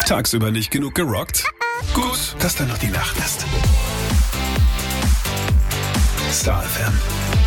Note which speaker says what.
Speaker 1: Tagsüber nicht genug gerockt? Gut, dass da noch die Nacht ist. Star FM.